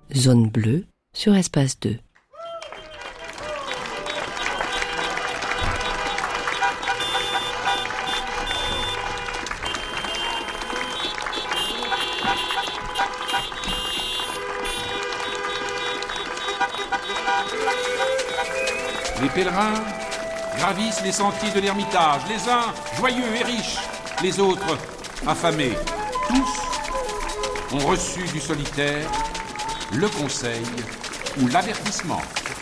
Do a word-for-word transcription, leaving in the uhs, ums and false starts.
Zone bleue sur Espace deux. Les pèlerins gravissent les sentiers de l'Ermitage, les uns joyeux et riches, les autres affamés. Tous ont reçu du solitaire le conseil ou l'avertissement.